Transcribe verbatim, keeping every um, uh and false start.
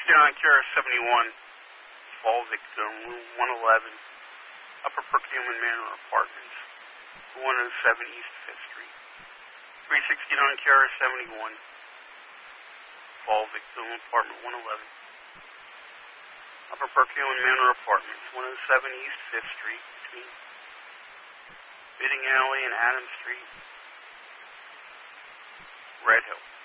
sixty-nine K R seventy-one, fall victim, room one eleven, Upper Perkiomen Manor Apartments, one oh seven East fifth Street. three sixty-nine K R seventy-one, fall victim, apartment one eleven, Upper Perkiomen Manor Apartments, one oh seven East fifth Street, between Bidding Alley and Adams Street, Red Hill.